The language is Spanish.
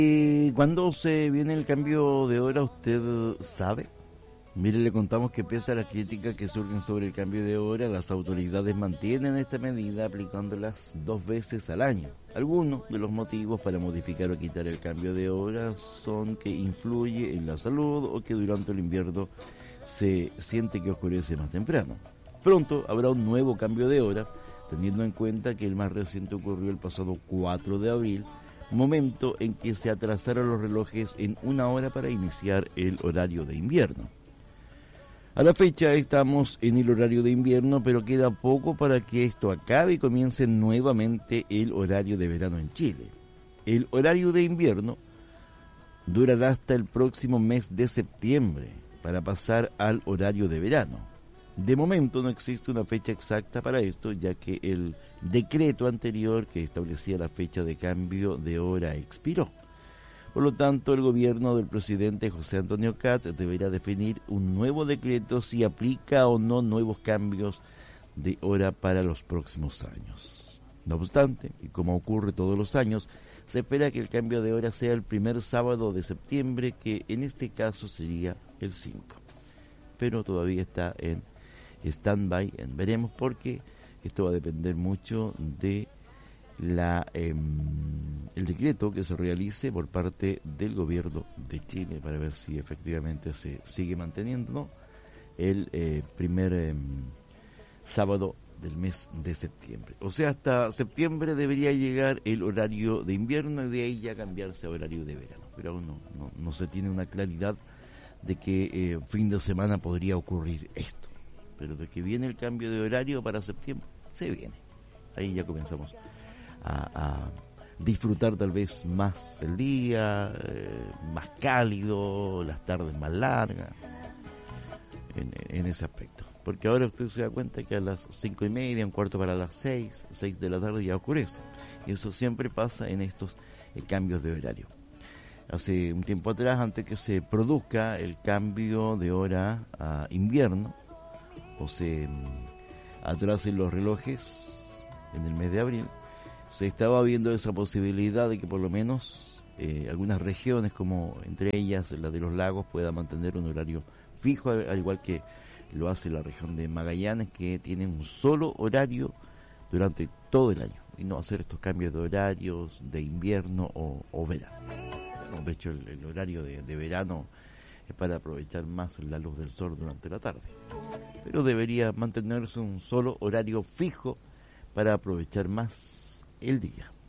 ¿Cuándo se viene el cambio de hora? ¿Usted sabe? Mire, le contamos que pese a las críticas que surgen sobre el cambio de hora, las autoridades mantienen esta medida aplicándolas 2 veces al año. Algunos de los motivos para modificar o quitar el cambio de hora son que influye en la salud o que durante el invierno se siente que oscurece más temprano. Pronto habrá un nuevo cambio de hora, teniendo en cuenta que el más reciente ocurrió el pasado 4 de abril, momento en que se atrasaron los relojes en 1 hora para iniciar el horario de invierno. A la fecha estamos en el horario de invierno, pero queda poco para que esto acabe y comience nuevamente el horario de verano en Chile. El horario de invierno durará hasta el próximo mes de septiembre para pasar al horario de verano. De momento no existe una fecha exacta para esto, ya que el decreto anterior que establecía la fecha de cambio de hora expiró. Por lo tanto, el gobierno del presidente José Antonio Kast deberá definir un nuevo decreto si aplica o no nuevos cambios de hora para los próximos años. No obstante, y como ocurre todos los años, se espera que el cambio de hora sea el primer sábado de septiembre, que en este caso sería el 5. Pero todavía está en stand-by, veremos, porque esto va a depender mucho de el decreto que se realice por parte del gobierno de Chile para ver si efectivamente se sigue manteniendo, ¿no?, el primer sábado del mes de septiembre. O sea, hasta septiembre debería llegar el horario de invierno y de ahí ya cambiarse a horario de verano. Pero aún no se tiene una claridad de que fin de semana podría ocurrir esto. Pero de que viene el cambio de horario para septiembre, se viene. Ahí ya comenzamos a disfrutar tal vez más el día, más cálido, las tardes más largas, en ese aspecto. Porque ahora usted se da cuenta que a las 5:30, 1/4 para las 6 de la tarde ya oscurece. Y eso siempre pasa en estos cambios de horario. Hace un tiempo atrás, antes que se produzca el cambio de hora a invierno, o se atrasen los relojes en el mes de abril, se estaba viendo esa posibilidad de que por lo menos algunas regiones, como entre ellas la de los lagos, pueda mantener un horario fijo, al igual que lo hace la región de Magallanes, que tiene un solo horario durante todo el año, y no hacer estos cambios de horarios de invierno o verano. Bueno, de hecho, el horario de verano es para aprovechar más la luz del sol durante la tarde, pero debería mantenerse un solo horario fijo para aprovechar más el día.